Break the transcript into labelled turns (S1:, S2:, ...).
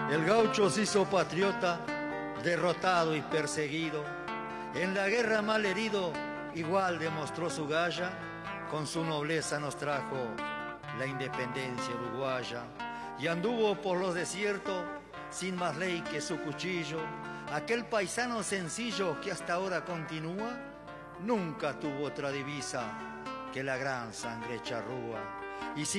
S1: El gaucho se hizo patriota, derrotado y perseguido. En la guerra mal herido, igual demostró su galla. Con su nobleza nos trajo la independencia uruguaya. Y anduvo por los desiertos sin más ley que su cuchillo. Aquel paisano sencillo que hasta ahora continúa, nunca tuvo otra divisa que la gran sangre charrúa. Y